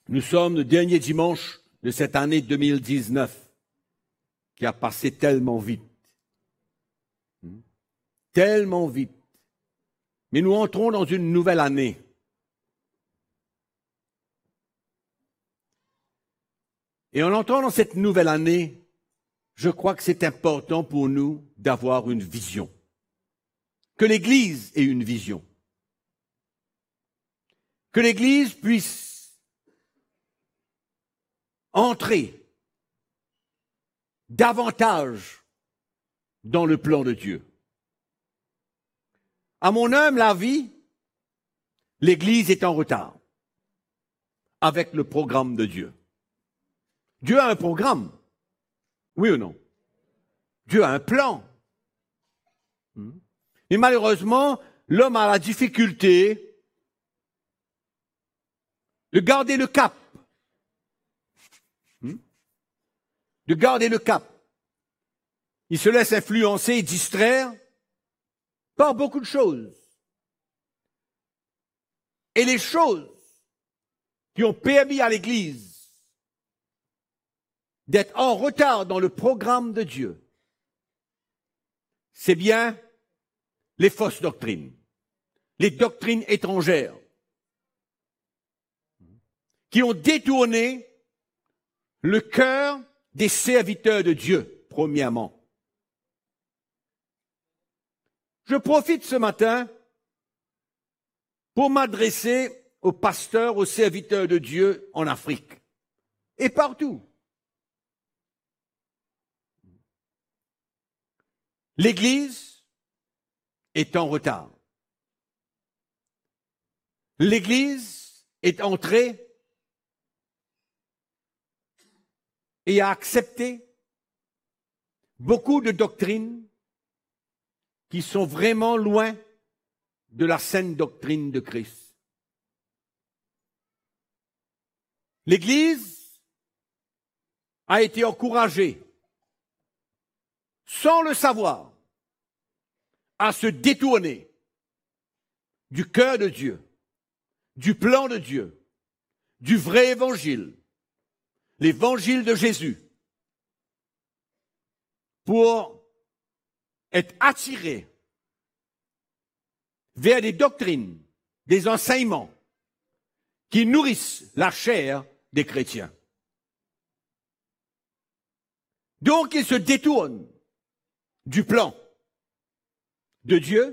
Nous sommes le dernier dimanche de cette année 2019 qui a passé tellement vite. Tellement vite. Mais nous entrons dans une nouvelle année. Et en entrant dans cette nouvelle année, je crois que c'est important pour nous d'avoir une vision. Que l'Église ait une vision. Que l'Église puisse entrer davantage dans le plan de Dieu. À mon humble avis, l'Église est en retard avec le programme de Dieu. Dieu a un programme, oui ou non? Dieu a un plan. Mais malheureusement, l'homme a la difficulté de garder le cap. De garder le cap. Il se laisse influencer et distraire par beaucoup de choses. Et les choses qui ont permis à l'Église d'être en retard dans le programme de Dieu, c'est bien les fausses doctrines, les doctrines étrangères, qui ont détourné le cœur des serviteurs de Dieu, premièrement. Je profite ce matin pour m'adresser aux pasteurs, aux serviteurs de Dieu en Afrique et partout. L'Église est en retard. L'Église est entrée et a accepté beaucoup de doctrines qui sont vraiment loin de la saine doctrine de Christ. L'Église a été encouragée, sans le savoir, à se détourner du cœur de Dieu, du plan de Dieu, du vrai évangile, l'évangile de Jésus, pour être attiré vers des doctrines, des enseignements qui nourrissent la chair des chrétiens. Donc, ils se détournent du plan de Dieu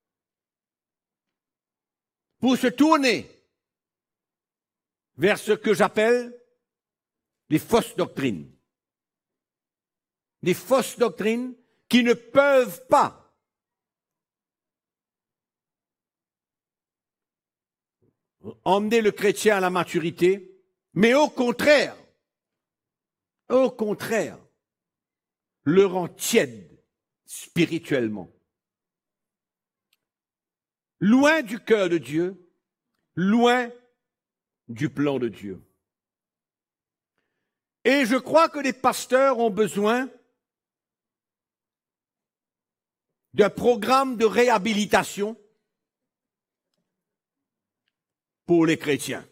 pour se tourner vers ce que j'appelle les fausses doctrines. Des fausses doctrines qui ne peuvent pas emmener le chrétien à la maturité, mais au contraire, le rend tiède spirituellement. Loin du cœur de Dieu, loin du plan de Dieu. Et je crois que les pasteurs ont besoin d'un programme de réhabilitation pour les chrétiens.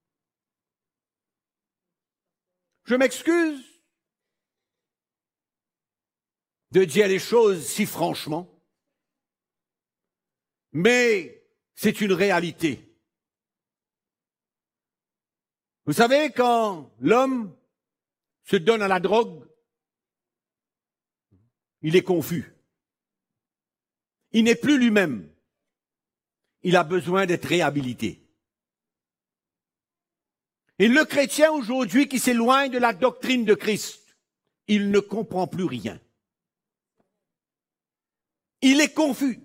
Je m'excuse de dire les choses si franchement, mais c'est une réalité. Vous savez, quand l'homme se donne à la drogue, il est confus. Il n'est plus lui-même. Il a besoin d'être réhabilité. Et le chrétien aujourd'hui qui s'éloigne de la doctrine de Christ, il ne comprend plus rien. Il est confus.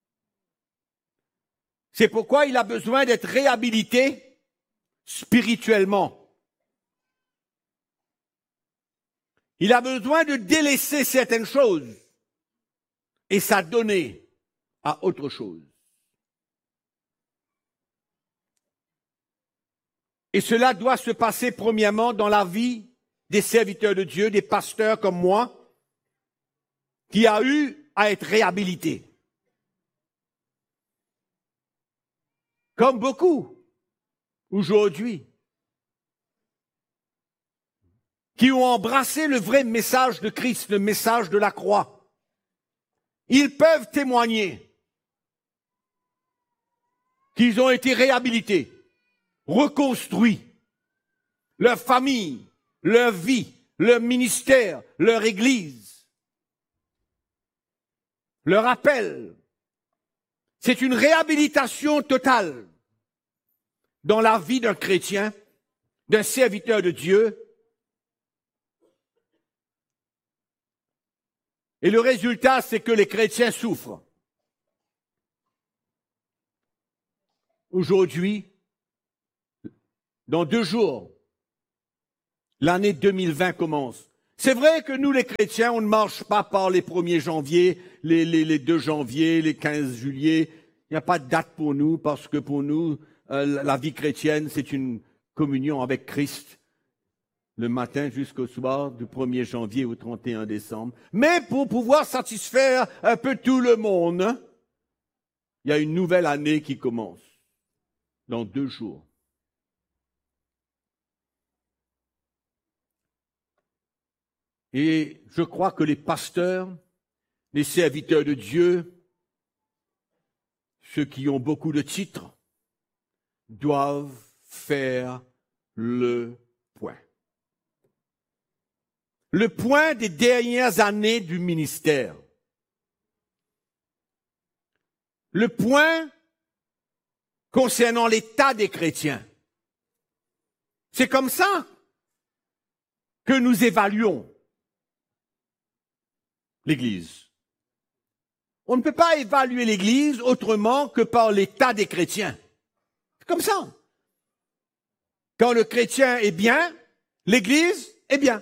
C'est pourquoi il a besoin d'être réhabilité spirituellement. Il a besoin de délaisser certaines choses et s'adonner à autre chose. Et cela doit se passer premièrement dans la vie des serviteurs de Dieu, des pasteurs comme moi, qui a eu à être réhabilités. Comme beaucoup aujourd'hui. qui ont embrassé le vrai message de Christ, le message de la croix. Ils peuvent témoigner qu'ils ont été réhabilités, reconstruits, leur famille, leur vie, leur ministère, leur église, leur appel. C'est une réhabilitation totale dans la vie d'un chrétien, d'un serviteur de Dieu. Et le résultat, c'est que les chrétiens souffrent. Aujourd'hui, dans 2 jours, l'année 2020 commence. C'est vrai que nous, les chrétiens, on ne marche pas par les 1er janvier, les 2 janvier, les 15 juillet. Il n'y a pas de date pour nous, parce que pour nous, la vie chrétienne, c'est une communion avec Christ, le matin jusqu'au soir, du 1er janvier au 31 décembre. Mais pour pouvoir satisfaire un peu tout le monde, il y a une nouvelle année qui commence, dans 2 jours. Et je crois que les pasteurs, les serviteurs de Dieu, ceux qui ont beaucoup de titres, doivent faire le point. Le point des dernières années du ministère. Le point concernant l'état des chrétiens. C'est comme ça que nous évaluons l'Église. On ne peut pas évaluer l'Église autrement que par l'état des chrétiens. C'est comme ça. Quand le chrétien est bien, l'Église est bien.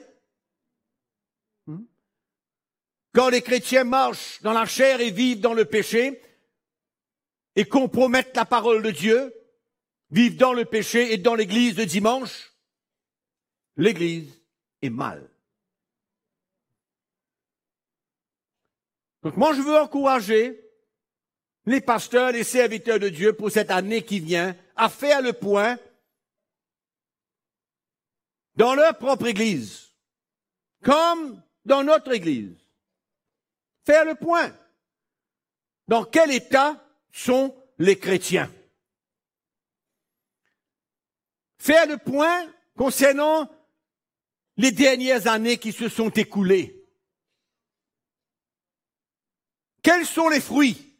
Quand les chrétiens marchent dans la chair et vivent dans le péché et compromettent la parole de Dieu, vivent dans le péché et dans l'Église de dimanche, l'Église est mal. Donc moi, je veux encourager les pasteurs, les serviteurs de Dieu pour cette année qui vient à faire le point dans leur propre Église, comme dans notre Église. Faire le point. Dans quel état sont les chrétiens? Faire le point concernant les dernières années qui se sont écoulées. Quels sont les fruits?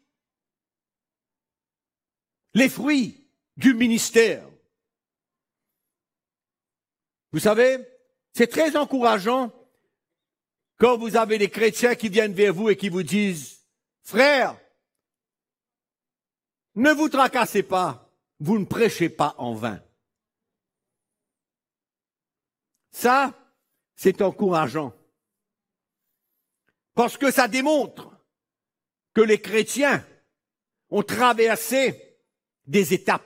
Les fruits du ministère. Vous savez, c'est très encourageant quand vous avez des chrétiens qui viennent vers vous et qui vous disent « Frère, ne vous tracassez pas, vous ne prêchez pas en vain. » Ça, c'est encourageant. Parce que ça démontre que les chrétiens ont traversé des étapes.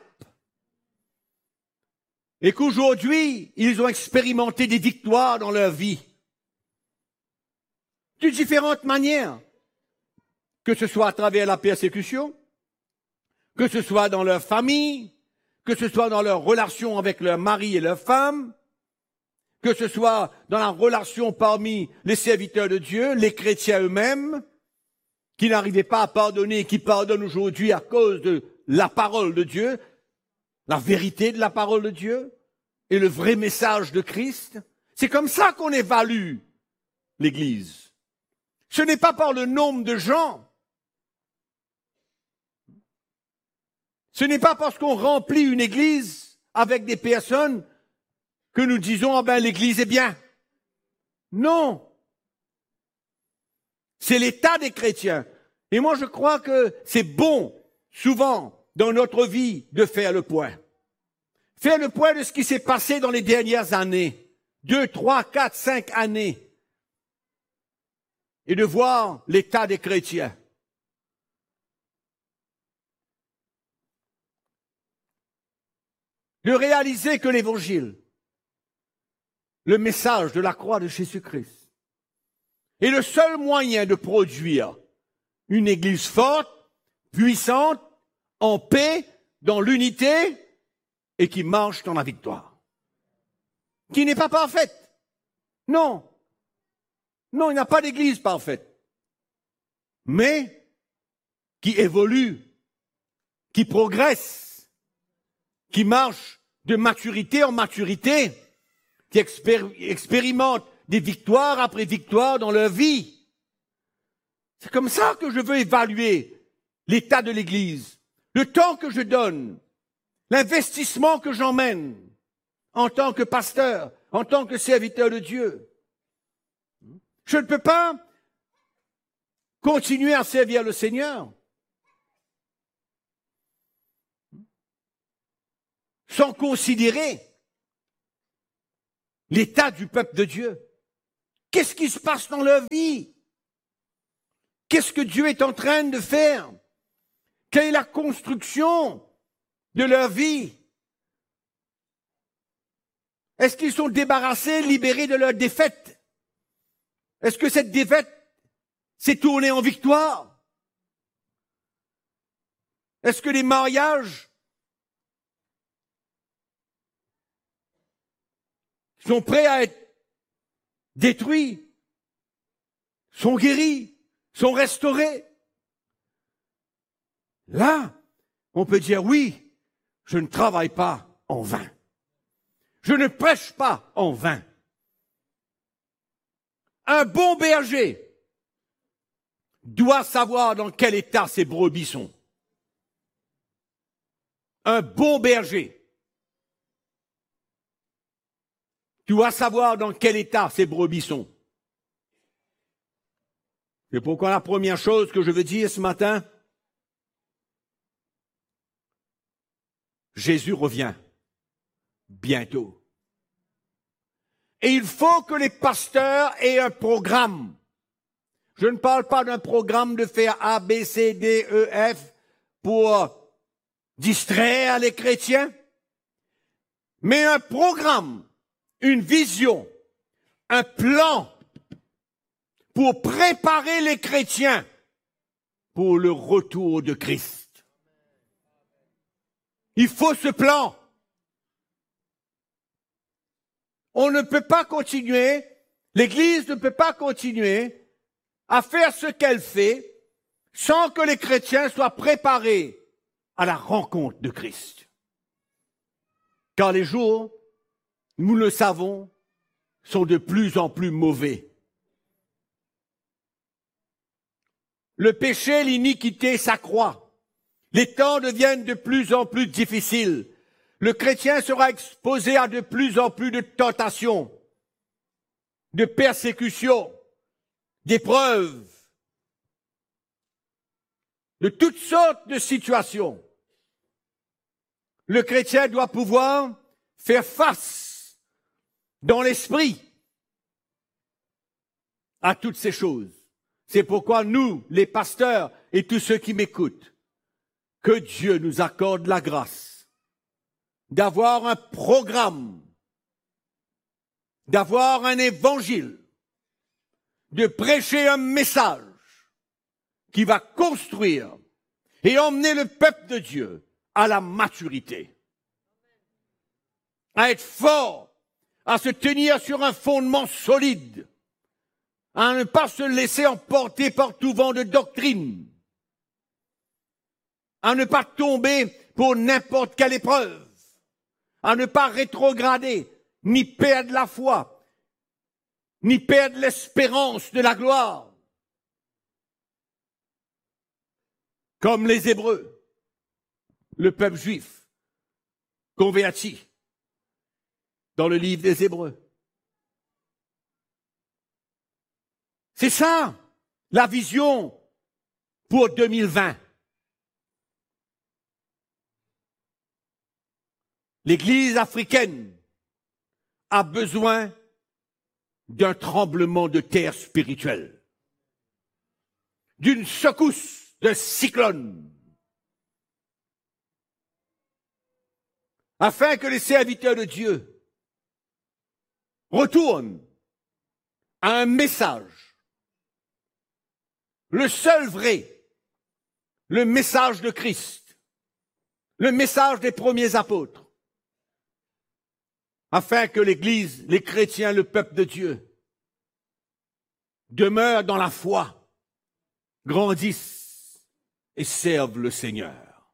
Et qu'aujourd'hui, ils ont expérimenté des victoires dans leur vie. De différentes manières. Que ce soit à travers la persécution, que ce soit dans leur famille, que ce soit dans leur relation avec leur mari et leur femme, que ce soit dans la relation parmi les serviteurs de Dieu, les chrétiens eux-mêmes, qui n'arrivaient pas à pardonner et qui pardonnent aujourd'hui à cause de la parole de Dieu, la vérité de la parole de Dieu et le vrai message de Christ. C'est comme ça qu'on évalue l'Église. Ce n'est pas par le nombre de gens. Ce n'est pas parce qu'on remplit une Église avec des personnes que nous disons « Ah ben, l'Église est bien ». Non. C'est l'état des chrétiens. Et moi, je crois que c'est bon, souvent, dans notre vie, de faire le point. Faire le point de ce qui s'est passé dans les dernières années. 2, 3, 4, 5 années. Et de voir l'état des chrétiens. De réaliser que l'Évangile, le message de la croix de Jésus-Christ, est le seul moyen de produire une Église forte, puissante, en paix, dans l'unité et qui marche dans la victoire. Qui n'est pas parfaite. Non. Non, il n'y a pas d'église parfaite. Mais qui évolue, qui progresse, qui marche de maturité en maturité, qui expérimente des victoires après victoires dans leur vie. C'est comme ça que je veux évaluer l'état de l'Église, le temps que je donne, l'investissement que j'emmène en tant que pasteur, en tant que serviteur de Dieu. Je ne peux pas continuer à servir le Seigneur sans considérer l'état du peuple de Dieu. Qu'est-ce qui se passe dans leur vie? Qu'est-ce que Dieu est en train de faire? Quelle est la construction de leur vie? Est-ce qu'ils sont débarrassés, libérés de leur défaite? Est-ce que cette défaite s'est tournée en victoire? Est-ce que les mariages sont prêts à être détruits, sont guéris, sont restaurés? Là, on peut dire oui, je ne travaille pas en vain. Je ne prêche pas en vain. Un bon berger doit savoir dans quel état ses brebis sont. Un bon berger doit savoir dans quel état ses brebis sont. C'est pourquoi la première chose que je veux dire ce matin, Jésus revient bientôt. Et il faut que les pasteurs aient un programme. Je ne parle pas d'un programme de faire A, B, C, D, E, F pour distraire les chrétiens, mais un programme, une vision, un plan pour préparer les chrétiens pour le retour de Christ. Il faut ce plan. On ne peut pas continuer, l'Église ne peut pas continuer à faire ce qu'elle fait sans que les chrétiens soient préparés à la rencontre de Christ. Car les jours, nous le savons, sont de plus en plus mauvais. Le péché, l'iniquité s'accroît. Les temps deviennent de plus en plus difficiles. Le chrétien sera exposé à de plus en plus de tentations, de persécutions, d'épreuves, de toutes sortes de situations. Le chrétien doit pouvoir faire face dans l'esprit à toutes ces choses. C'est pourquoi nous, les pasteurs et tous ceux qui m'écoutent, que Dieu nous accorde la grâce d'avoir un programme, d'avoir un évangile, de prêcher un message qui va construire et emmener le peuple de Dieu à la maturité, à être fort, à se tenir sur un fondement solide, à ne pas se laisser emporter par tout vent de doctrine, à ne pas tomber pour n'importe quelle épreuve, à ne pas rétrograder, ni perdre la foi, ni perdre l'espérance de la gloire. Comme les Hébreux, le peuple juif, converti dans le livre des Hébreux. C'est ça, la vision pour 2020. L'Église africaine a besoin d'un tremblement de terre spirituel, d'une secousse, d'un cyclone, afin que les serviteurs de Dieu retournent à un message, le seul vrai, le message de Christ, le message des premiers apôtres, afin que l'Église, les chrétiens, le peuple de Dieu, demeurent dans la foi, grandissent et servent le Seigneur.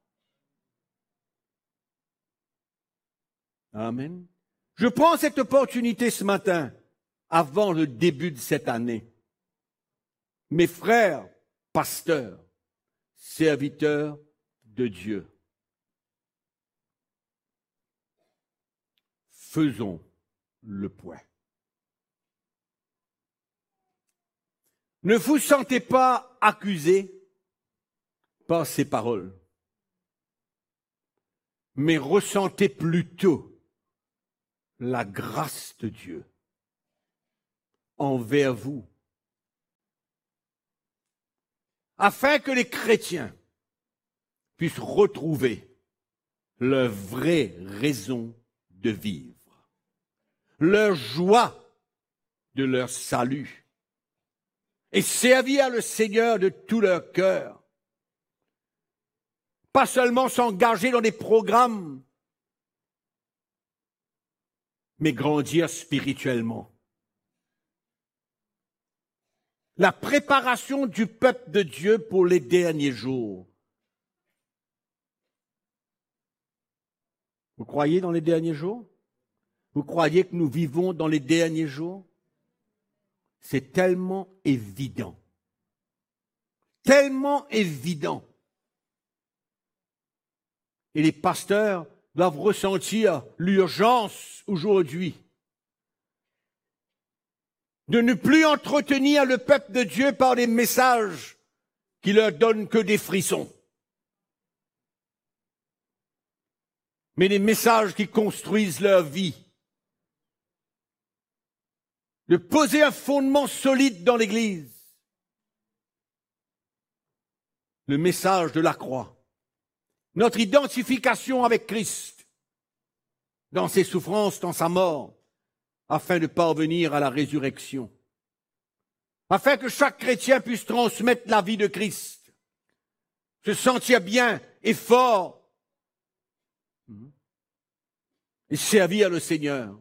Amen. Je prends cette opportunité ce matin, avant le début de cette année. Mes frères, pasteurs, serviteurs de Dieu, faisons le point. Ne vous sentez pas accusé par ces paroles, mais ressentez plutôt la grâce de Dieu envers vous, afin que les chrétiens puissent retrouver leur vraie raison de vivre, leur joie de leur salut, et servir le Seigneur de tout leur cœur. Pas seulement s'engager dans des programmes, mais grandir spirituellement. La préparation du peuple de Dieu pour les derniers jours. Vous croyez dans les derniers jours? Vous croyez que nous vivons dans les derniers jours? C'est tellement évident. Tellement évident. Et les pasteurs doivent ressentir l'urgence aujourd'hui de ne plus entretenir le peuple de Dieu par des messages qui leur donnent que des frissons, mais des messages qui construisent leur vie. De poser un fondement solide dans l'Église. Le message de la croix. Notre identification avec Christ, dans ses souffrances, dans sa mort, afin de parvenir à la résurrection. Afin que chaque chrétien puisse transmettre la vie de Christ, se sentir bien et fort, et servir le Seigneur.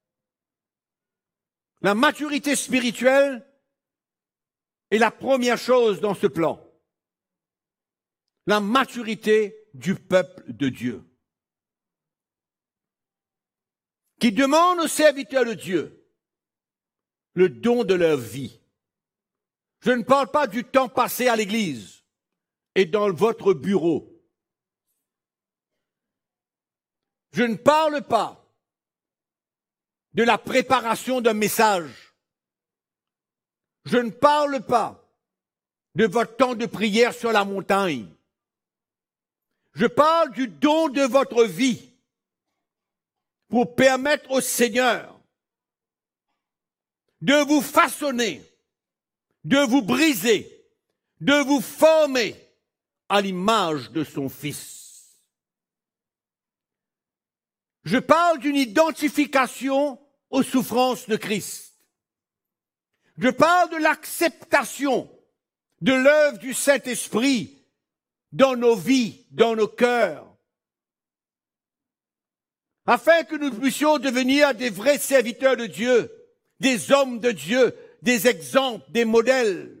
La maturité spirituelle est la première chose dans ce plan. La maturité du peuple de Dieu, qui demande aux serviteurs de Dieu le don de leur vie. Je ne parle pas du temps passé à l'église et dans votre bureau. Je ne parle pas de la préparation d'un message. Je ne parle pas de votre temps de prière sur la montagne. Je parle du don de votre vie pour permettre au Seigneur de vous façonner, de vous briser, de vous former à l'image de son Fils. Je parle d'une identification aux souffrances de Christ. Je parle de l'acceptation de l'œuvre du Saint-Esprit dans nos vies, dans nos cœurs, afin que nous puissions devenir des vrais serviteurs de Dieu, des hommes de Dieu, des exemples, des modèles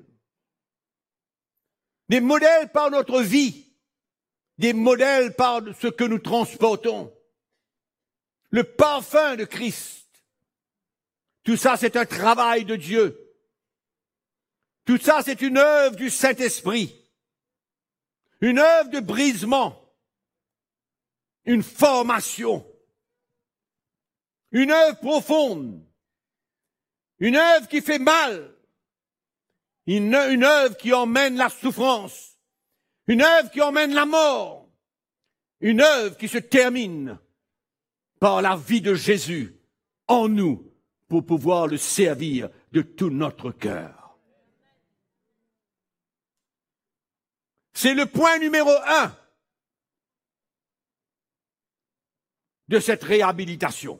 par notre vie, des modèles par ce que nous transportons, le parfum de Christ. Tout ça, c'est un travail de Dieu. Tout ça, c'est une œuvre du Saint-Esprit. Une œuvre de brisement. Une formation. Une œuvre profonde. Une œuvre qui fait mal. Une œuvre qui emmène la souffrance. Une œuvre qui emmène la mort. Une œuvre qui se termine par la vie de Jésus en nous pour pouvoir le servir de tout notre cœur. C'est le point numéro 1 de cette réhabilitation.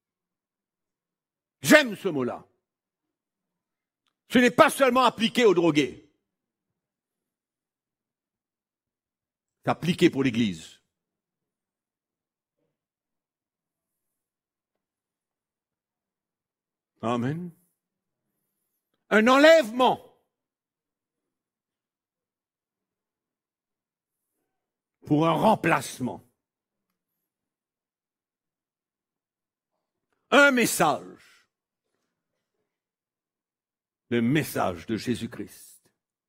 J'aime ce mot-là. Ce n'est pas seulement appliqué aux drogués. C'est appliqué pour l'Église. Amen. un enlèvement. Pour un remplacement. Un message. Le message de Jésus-Christ.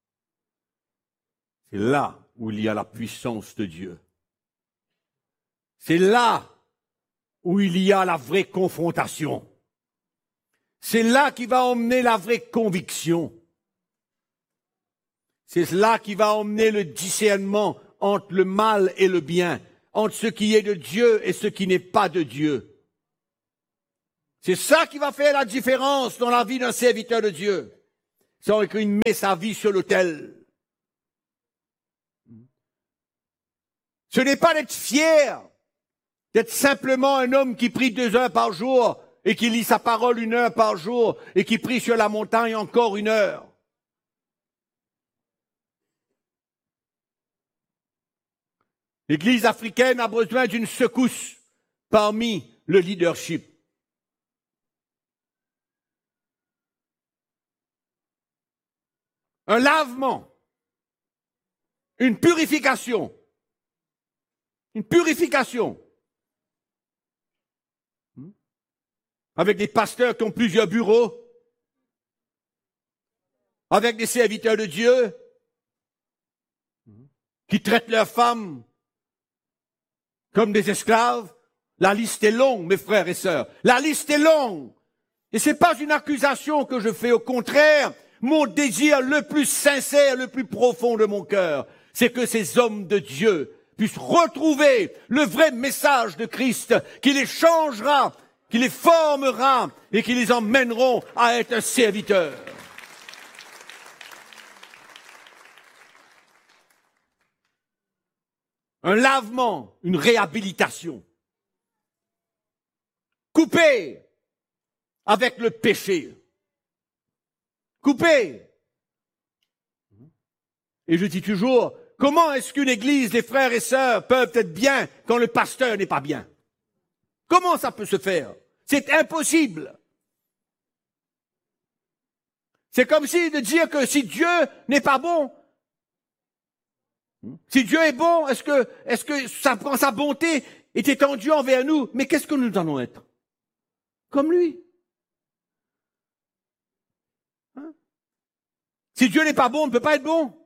C'est là où il y a la puissance de Dieu. C'est là où il y a la vraie confrontation. C'est là qui va emmener la vraie conviction. C'est là qui va emmener le discernement entre le mal et le bien, entre ce qui est de Dieu et ce qui n'est pas de Dieu. C'est ça qui va faire la différence dans la vie d'un serviteur de Dieu, sans qu'il met sa vie sur l'autel. Ce n'est pas d'être fier, d'être simplement un homme qui prie 2 heures par jour et qui lit sa parole 1 heure par jour et qui prie sur la montagne encore 1 heure. L'Église africaine a besoin d'une secousse parmi le leadership. Un lavement, une purification. Une purification. Avec des pasteurs qui ont plusieurs bureaux, avec des serviteurs de Dieu, qui traitent leurs femmes comme des esclaves. La liste est longue, mes frères et sœurs. La liste est longue. Et c'est pas une accusation que je fais. Au contraire, mon désir le plus sincère, le plus profond de mon cœur, c'est que ces hommes de Dieu puissent retrouver le vrai message de Christ, qui les changera, qui les formera et qui les emmèneront à être un serviteur. Un lavement, une réhabilitation. Couper avec le péché. Couper. Et je dis toujours, comment est-ce qu'une église, les frères et sœurs, peuvent être bien quand le pasteur n'est pas bien? Comment ça peut se faire? C'est impossible. C'est comme si de dire que si Dieu n'est pas bon, si Dieu est bon, est-ce que sa bonté est étendue envers nous? Mais qu'est-ce que nous allons être? Comme lui. Hein? Si Dieu n'est pas bon, on ne peut pas être bon.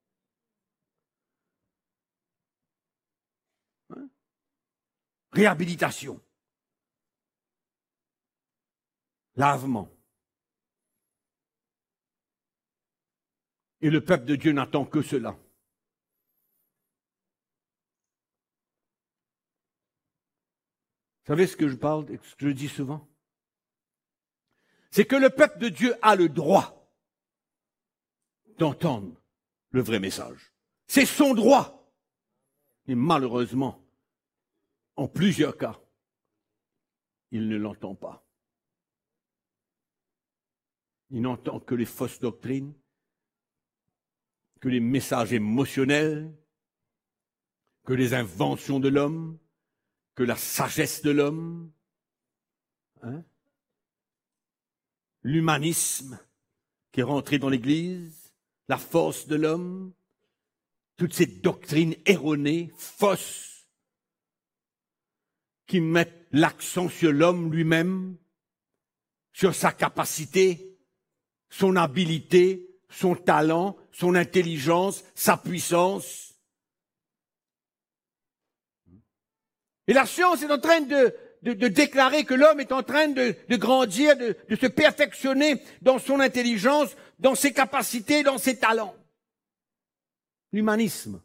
Hein? Réhabilitation. Lavement. Et le peuple de Dieu n'attend que cela. Vous savez ce que je parle, ce que je dis souvent? C'est que le peuple de Dieu a le droit d'entendre le vrai message. C'est son droit. Et malheureusement, en plusieurs cas, il ne l'entend pas. Il n'entend que les fausses doctrines, que les messages émotionnels, que les inventions de l'homme, que la sagesse de l'homme, hein? L'humanisme qui est rentré dans l'Église, la force de l'homme, toutes ces doctrines erronées, fausses, qui mettent l'accent sur l'homme lui-même, sur sa capacité, son habileté, son talent, son intelligence, sa puissance. Et la science est en train de déclarer que l'homme est en train de grandir, de se perfectionner dans son intelligence, dans ses capacités, dans ses talents. L'humanisme.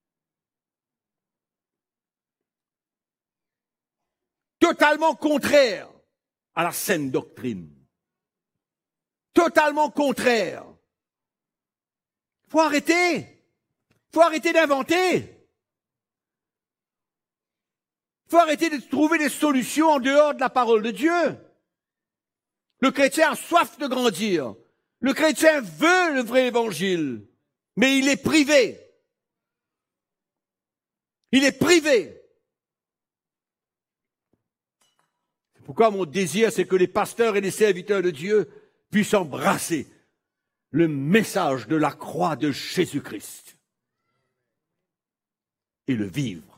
Totalement contraire à la saine doctrine. Totalement contraire. Faut arrêter. Faut arrêter d'inventer. Il faut arrêter de trouver des solutions en dehors de la parole de Dieu. Le chrétien a soif de grandir. Le chrétien veut le vrai évangile, mais il est privé. Il est privé. C'est pourquoi mon désir, c'est que les pasteurs et les serviteurs de Dieu puissent embrasser le message de la croix de Jésus-Christ et le vivre.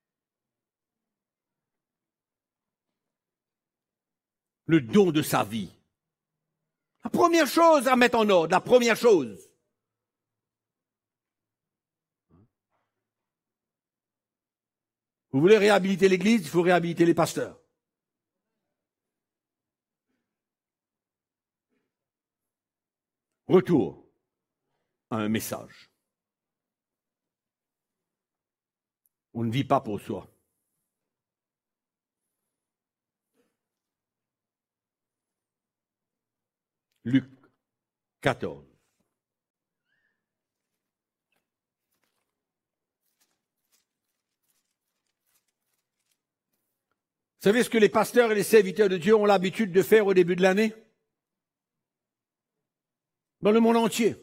Le don de sa vie. La première chose à mettre en ordre, la première chose. Vous voulez réhabiliter l'Église, il faut réhabiliter les pasteurs. Retour à un message. On ne vit pas pour soi. Luc 14. Vous savez ce que les pasteurs et les serviteurs de Dieu ont l'habitude de faire au début de l'année? Dans le monde entier.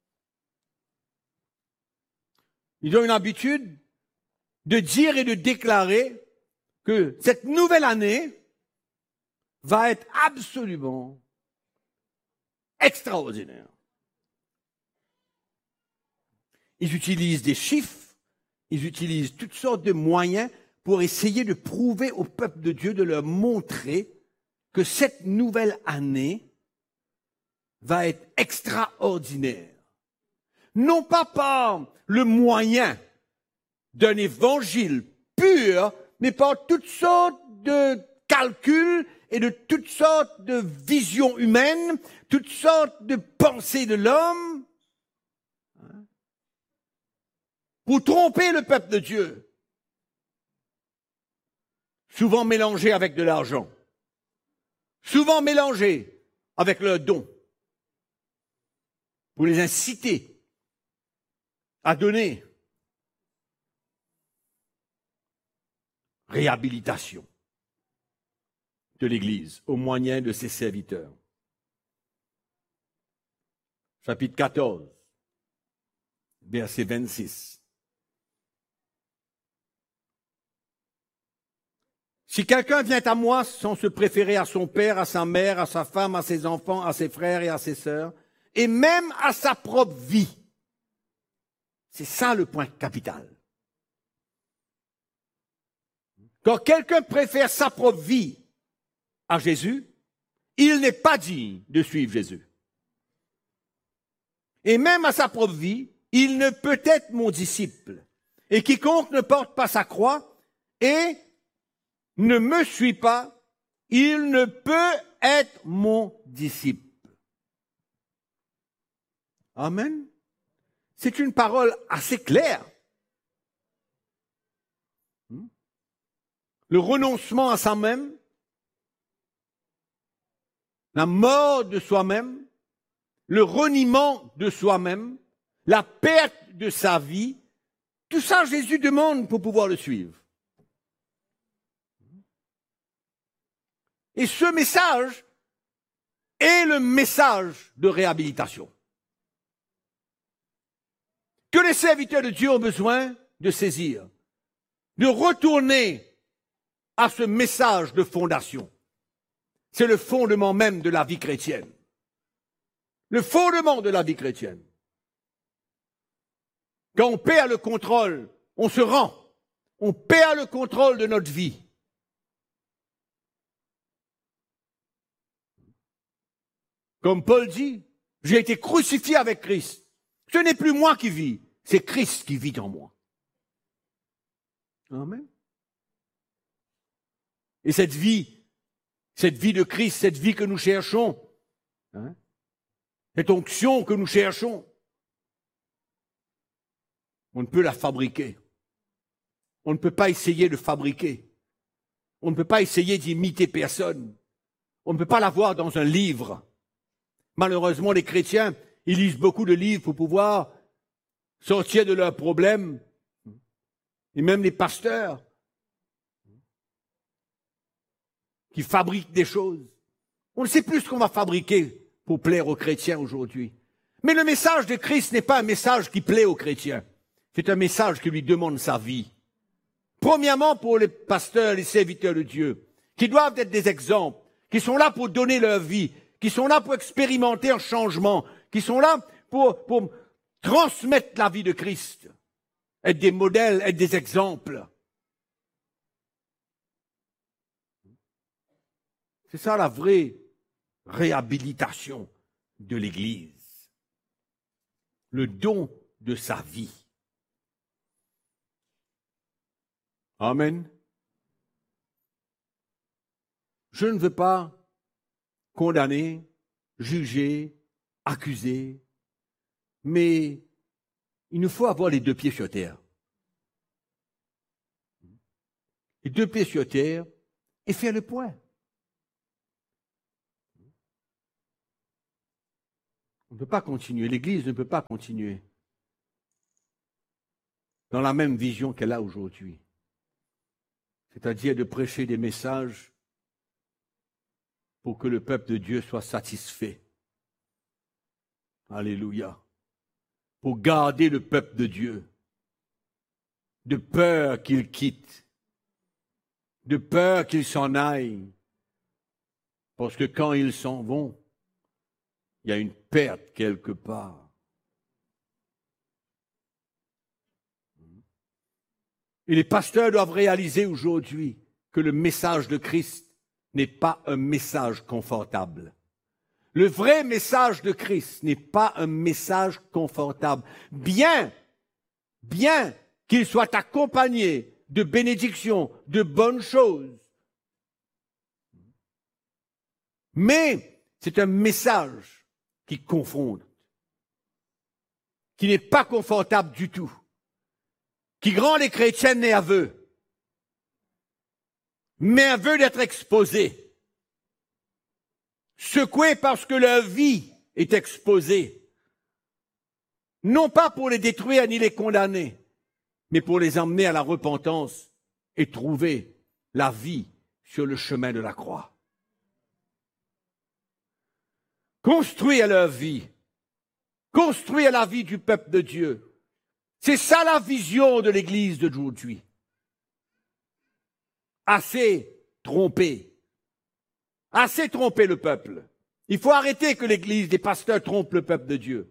Ils ont une habitude de dire et de déclarer que cette nouvelle année va être absolument extraordinaire. Ils utilisent des chiffres, ils utilisent toutes sortes de moyens pour essayer de prouver au peuple de Dieu, de leur montrer que cette nouvelle année va être extraordinaire. Non pas par le moyen d'un évangile pur, mais par toutes sortes de calculs et de toutes sortes de visions humaines, toutes sortes de pensées de l'homme, pour tromper le peuple de Dieu. Souvent mélangés avec de l'argent, souvent mélangés avec leurs dons, pour les inciter à donner. Réhabilitation de l'Église au moyen de ses serviteurs. Chapitre 14, verset 26. Si quelqu'un vient à moi sans se préférer à son père, à sa mère, à sa femme, à ses enfants, à ses frères et à ses sœurs, et même à sa propre vie, c'est ça le point capital. Quand quelqu'un préfère sa propre vie à Jésus, il n'est pas digne de suivre Jésus. Et même à sa propre vie, il ne peut être mon disciple. Et quiconque ne porte pas sa croix et ne me suit pas, il ne peut être mon disciple. Amen. C'est une parole assez claire. Le renoncement à soi-même, la mort de soi-même, le reniement de soi-même, la perte de sa vie, tout ça Jésus demande pour pouvoir le suivre. Et ce message est le message de réhabilitation que les serviteurs de Dieu ont besoin de saisir, de retourner à ce message de fondation. C'est le fondement même de la vie chrétienne. Le fondement de la vie chrétienne. Quand on perd le contrôle, on se rend. On perd le contrôle de notre vie. Comme Paul dit, j'ai été crucifié avec Christ. Ce n'est plus moi qui vis, c'est Christ qui vit en moi. Amen. Et cette vie de Christ, cette vie que nous cherchons, cette onction que nous cherchons, on ne peut la fabriquer. On ne peut pas essayer de fabriquer. On ne peut pas essayer d'imiter personne. On ne peut pas l'avoir dans un livre. Malheureusement, les chrétiens, ils lisent beaucoup de livres pour pouvoir sortir de leurs problèmes. Et même les pasteurs qui fabriquent des choses. On ne sait plus ce qu'on va fabriquer pour plaire aux chrétiens aujourd'hui. Mais le message de Christ n'est pas un message qui plaît aux chrétiens. C'est un message qui lui demande sa vie. Premièrement, pour les pasteurs, les serviteurs de Dieu, qui doivent être des exemples, qui sont là pour donner leur vie, qui sont là pour expérimenter un changement, qui sont là pour transmettre la vie de Christ, être des modèles, être des exemples. C'est ça la vraie réhabilitation de l'Église. Le don de sa vie. Amen. Je ne veux pas condamner, juger, accuser, mais il nous faut avoir les deux pieds sur terre. Les deux pieds sur terre et faire le point. On ne peut pas continuer, l'Église ne peut pas continuer dans la même vision qu'elle a aujourd'hui. C'est-à-dire de prêcher des messages pour que le peuple de Dieu soit satisfait. Alléluia. Pour garder le peuple de Dieu, de peur qu'il quitte, de peur qu'il s'en aille, parce que quand ils s'en vont, il y a une perte quelque part. Et les pasteurs doivent réaliser aujourd'hui que le message de Christ n'est pas un message confortable. Le vrai message de Christ n'est pas un message confortable. Bien qu'il soit accompagné de bénédictions, de bonnes choses. Mais c'est un message qui confronte, qui n'est pas confortable du tout, qui rend les chrétiens nerveux, nerveux d'être exposés, secoués parce que leur vie est exposée, non pas pour les détruire ni les condamner, mais pour les emmener à la repentance et trouver la vie sur le chemin de la croix. Construire leur vie, construire la vie du peuple de Dieu. C'est ça la vision de l'Église d'aujourd'hui. Assez trompé le peuple. Il faut arrêter que l'Église, les pasteurs trompent le peuple de Dieu.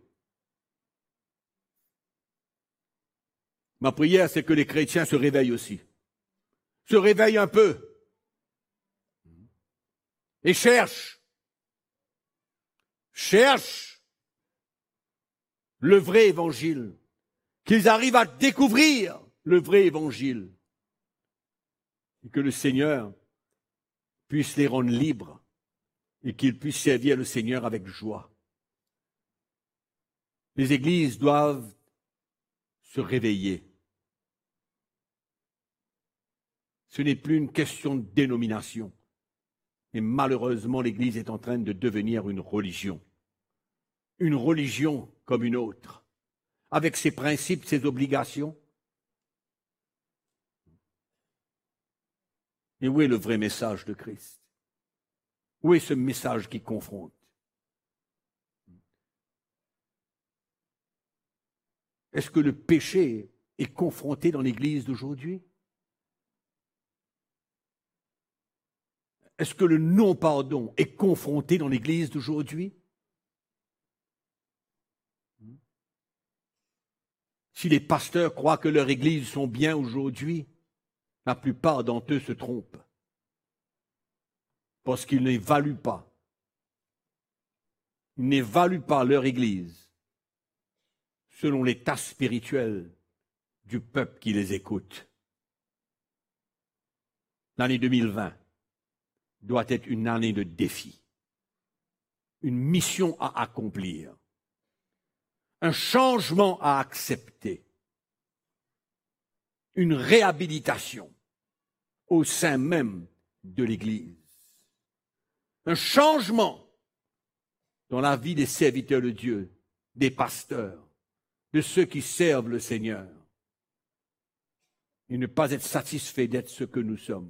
Ma prière, c'est que les chrétiens se réveillent aussi. Se réveillent un peu. Et cherchent le vrai évangile. Qu'ils arrivent à découvrir le vrai évangile. Et que le Seigneur puisse les rendre libres et qu'ils puissent servir le Seigneur avec joie. Les églises doivent se réveiller. Ce n'est plus une question de dénomination. Et malheureusement, l'Église est en train de devenir une religion. Une religion comme une autre, avec ses principes, ses obligations. Et où est le vrai message de Christ? Où est ce message qui confronte? Est-ce que le péché est confronté dans l'Église d'aujourd'hui? Est-ce que le non-pardon est confronté dans l'Église d'aujourd'hui? Si les pasteurs croient que leurs églises sont bien aujourd'hui, la plupart d'entre eux se trompent. Parce qu'ils n'évaluent pas. Ils n'évaluent pas leur église selon l'état spirituel du peuple qui les écoute. L'année 2020 doit être une année de défi, une mission à accomplir, un changement à accepter, une réhabilitation au sein même de l'Église, un changement dans la vie des serviteurs de Dieu, des pasteurs, de ceux qui servent le Seigneur, et ne pas être satisfait d'être ce que nous sommes.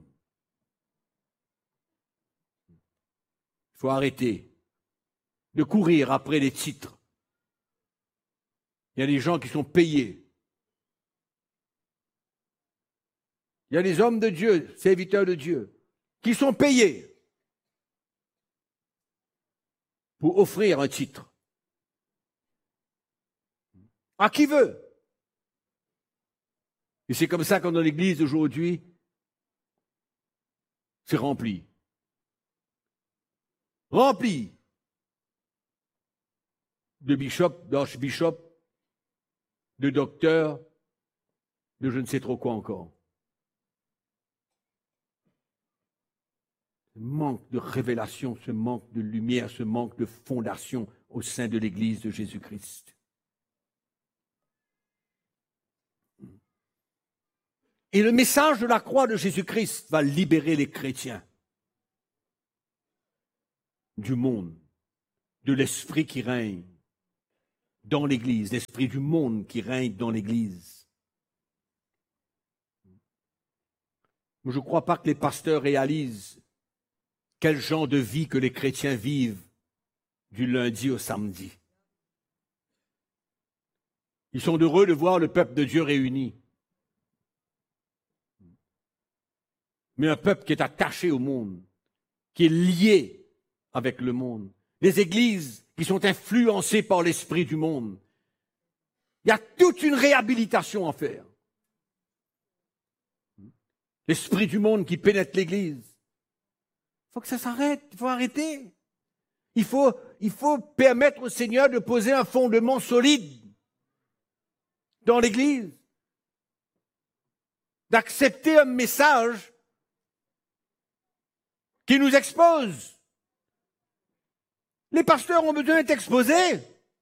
Il faut arrêter de courir après les titres. Il y a des gens qui sont payés. Il y a des hommes de Dieu, serviteurs de Dieu, qui sont payés pour offrir un titre. à qui veut. Et c'est comme ça que dans l'Église aujourd'hui, c'est rempli. Rempli de bishops, d'archbishops, de docteurs, de je ne sais trop quoi encore. Ce manque de révélation, ce manque de lumière, ce manque de fondation au sein de l'Église de Jésus-Christ. Et le message de la croix de Jésus-Christ va libérer les chrétiens du monde, de l'esprit qui règne dans l'Église, l'esprit du monde qui règne dans l'Église. Je ne crois pas que les pasteurs réalisent quel genre de vie que les chrétiens vivent du lundi au samedi. Ils sont heureux de voir le peuple de Dieu réuni. Mais un peuple qui est attaché au monde, qui est lié avec le monde. Les églises qui sont influencées par l'esprit du monde. Il y a toute une réhabilitation à faire. L'esprit du monde qui pénètre l'église. Il faut que ça s'arrête, il faut arrêter. Il faut permettre au Seigneur de poser un fondement solide dans l'église. D'accepter un message qui nous expose. Les pasteurs ont besoin d'être exposés.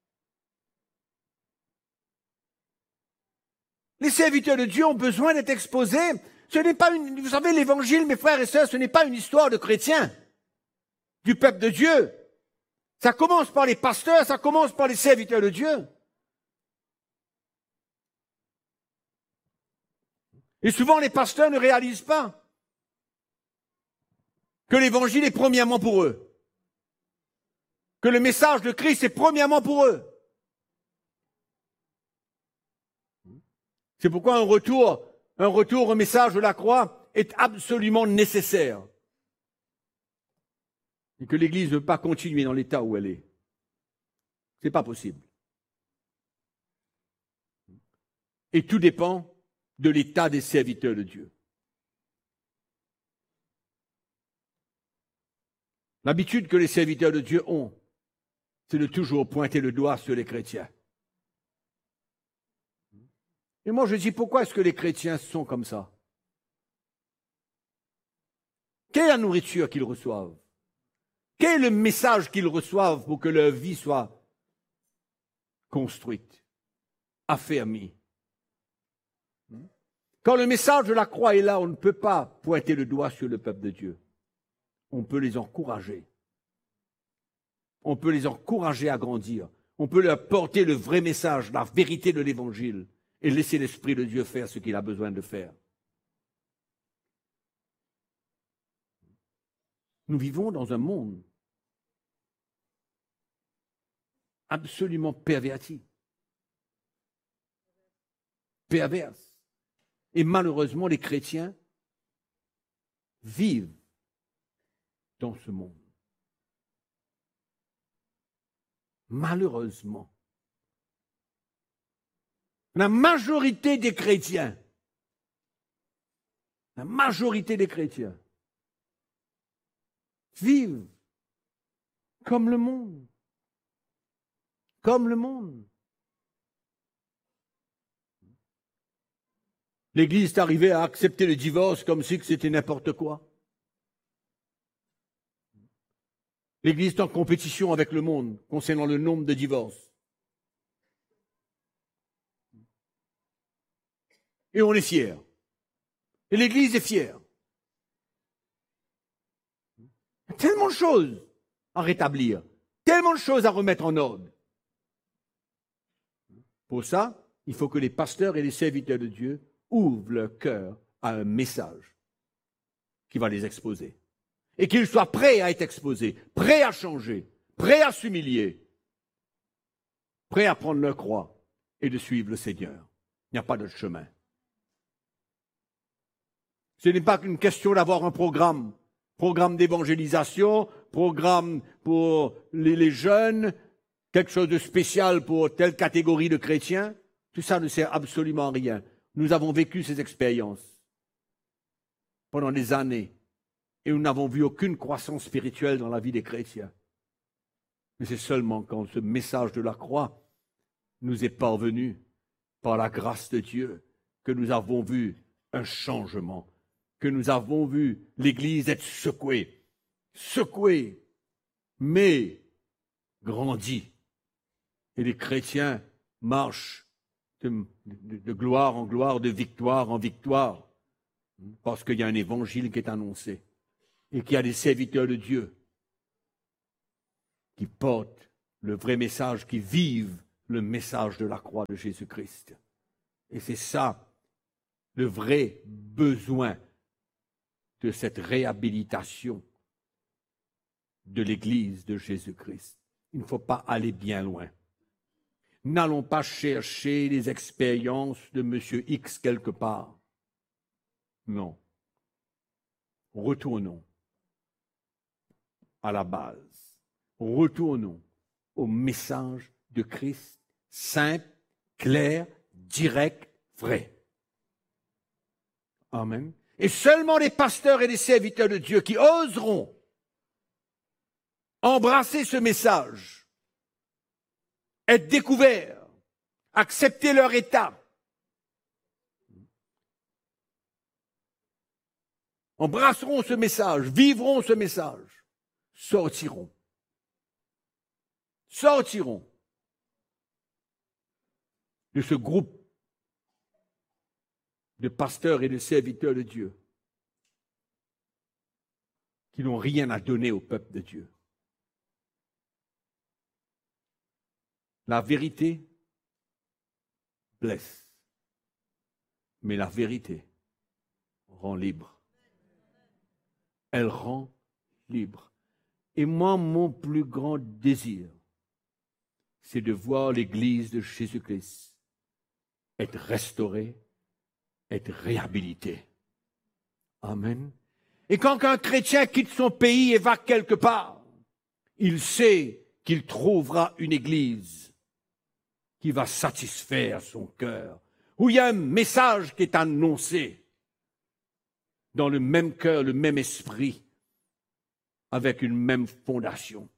Les serviteurs de Dieu ont besoin d'être exposés. Ce n'est pas vous savez, l'évangile, mes frères et sœurs, ce n'est pas une histoire de chrétiens, du peuple de Dieu. Ça commence par les pasteurs, ça commence par les serviteurs de Dieu. Et souvent, les pasteurs ne réalisent pas que l'évangile est premièrement pour eux. Que le message de Christ est premièrement pour eux. C'est pourquoi un retour au message de la croix est absolument nécessaire. Et que l'Église ne veut pas continuer dans l'état où elle est. Ce n'est pas possible. Et tout dépend de l'état des serviteurs de Dieu. L'habitude que les serviteurs de Dieu ont, c'est de toujours pointer le doigt sur les chrétiens. Et moi je dis, pourquoi est-ce que les chrétiens sont comme ça? Quelle est la nourriture qu'ils reçoivent? Quel est le message qu'ils reçoivent pour que leur vie soit construite, affermie? Quand le message de la croix est là, on ne peut pas pointer le doigt sur le peuple de Dieu. On peut les encourager. On peut les encourager à grandir. On peut leur porter le vrai message, la vérité de l'Évangile, et laisser l'Esprit de Dieu faire ce qu'il a besoin de faire. Nous vivons dans un monde absolument perverti, perverse. Et malheureusement, les chrétiens vivent dans ce monde. Malheureusement. La majorité des chrétiens vivent comme le monde. Comme le monde. L'Église est arrivée à accepter le divorce comme si c'était n'importe quoi. L'Église est en compétition avec le monde concernant le nombre de divorces. Et on est fiers. Et l'Église est fière. Il y a tellement de choses à rétablir, tellement de choses à remettre en ordre. Pour ça, il faut que les pasteurs et les serviteurs de Dieu ouvrent leur cœur à un message qui va les exposer. Et qu'ils soient prêts à être exposés, prêts à changer, prêts à s'humilier, prêts à prendre leur croix et de suivre le Seigneur. Il n'y a pas d'autre chemin. Ce n'est pas qu'une question d'avoir un programme d'évangélisation, programme pour les jeunes, quelque chose de spécial pour telle catégorie de chrétiens. Tout ça ne sert absolument à rien. Nous avons vécu ces expériences pendant des années et nous n'avons vu aucune croissance spirituelle dans la vie des chrétiens. Mais c'est seulement quand ce message de la croix nous est parvenu par la grâce de Dieu que nous avons vu un changement, que nous avons vu l'Église être secouée, mais grandie. Et les chrétiens marchent de gloire en gloire, de victoire en victoire, parce qu'il y a un évangile qui est annoncé et qu'il y a des serviteurs de Dieu qui portent le vrai message, qui vivent le message de la croix de Jésus-Christ. Et c'est ça, le vrai besoin de cette réhabilitation de l'Église de Jésus-Christ. Il ne faut pas aller bien loin. N'allons pas chercher les expériences de M. X quelque part. Non. Retournons à la base. Retournons au message de Christ, simple, clair, direct, vrai. Amen. Et seulement les pasteurs et les serviteurs de Dieu qui oseront embrasser ce message, être découverts, accepter leur état, embrasseront ce message, vivront ce message, sortiront de ce groupe de pasteurs et de serviteurs de Dieu qui n'ont rien à donner au peuple de Dieu. La vérité blesse, mais la vérité rend libre. Elle rend libre. Et moi, mon plus grand désir, c'est de voir l'Église de Jésus-Christ être restaurée, être réhabilitée. Amen. Et quand un chrétien quitte son pays et va quelque part, il sait qu'il trouvera une Église qui va satisfaire son cœur, où il y a un message qui est annoncé dans le même cœur, le même esprit, avec une même fondation.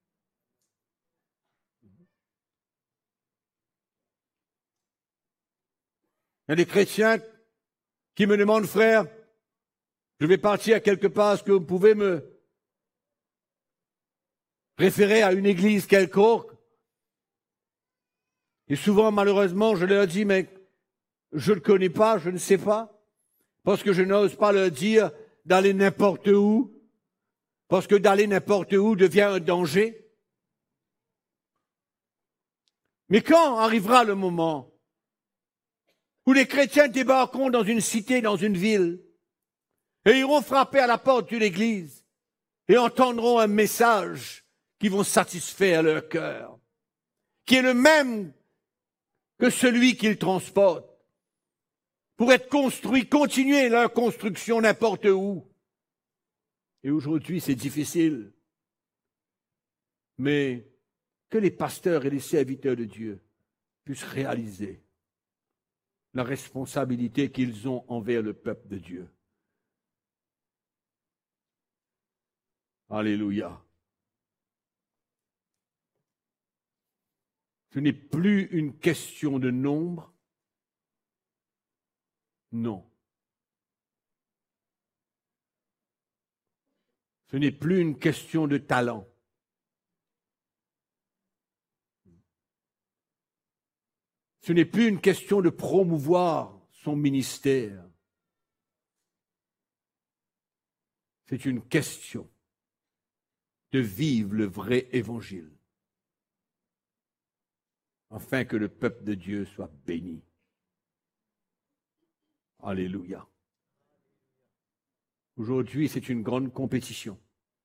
Il y a des chrétiens qui me demandent, frère, je vais partir quelque part, est-ce que vous pouvez me référer à une église quelconque? Et souvent, malheureusement, je leur dis, mais je ne connais pas, je ne sais pas, parce que je n'ose pas leur dire d'aller n'importe où, parce que d'aller n'importe où devient un danger. Mais quand arrivera le moment où les chrétiens débarqueront dans une cité, dans une ville, et iront frapper à la porte d'une église, et entendront un message qui vont satisfaire leur cœur, qui est le même que celui qu'ils transportent, pour être construits, continuer leur construction n'importe où. Et aujourd'hui, c'est difficile. Mais que les pasteurs et les serviteurs de Dieu puissent réaliser la responsabilité qu'ils ont envers le peuple de Dieu. Alléluia. Ce n'est plus une question de nombre. Non. Ce n'est plus une question de talent. Ce n'est plus une question de promouvoir son ministère. C'est une question de vivre le vrai évangile, afin que le peuple de Dieu soit béni. Alléluia. Aujourd'hui, c'est une grande compétition.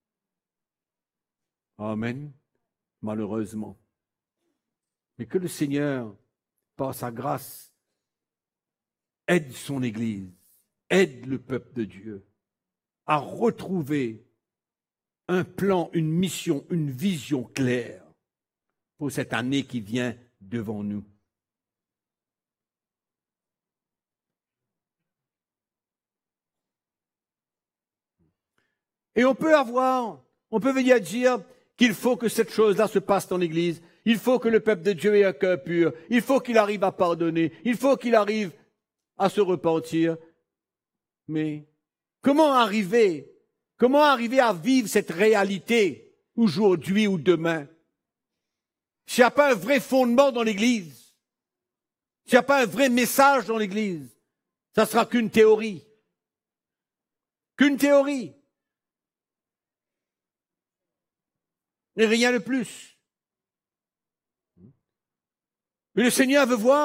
Amen. Malheureusement. Mais que le Seigneur, par sa grâce, aide son Église, aide le peuple de Dieu à retrouver un plan, une mission, une vision claire pour cette année qui vient devant nous. Et on peut venir dire qu'il faut que cette chose-là se passe dans l'Église. Il faut que le peuple de Dieu ait un cœur pur. Il faut qu'il arrive à pardonner. Il faut qu'il arrive à se repentir. Mais comment arriver à vivre cette réalité aujourd'hui ou demain? S'il n'y a pas un vrai fondement dans l'Église, s'il n'y a pas un vrai message dans l'Église, ça sera qu'une théorie. Qu'une théorie. Et rien de plus. Et le Seigneur veut voir